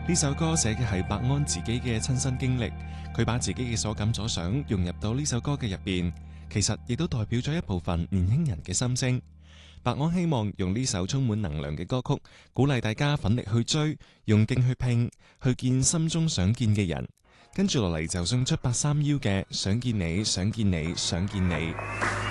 呢首歌寫嘅係白安自己嘅親身經歷，佢把自己嘅所感所想融入到呢首歌嘅入邊，其實亦都代表咗一部分年輕人嘅心聲。白安希望用呢首充滿能量嘅歌曲，鼓勵大家奮力去追，用勁去拼，去見心中想見嘅人。跟住落嚟就送出831嘅想見你，想見你，想見你。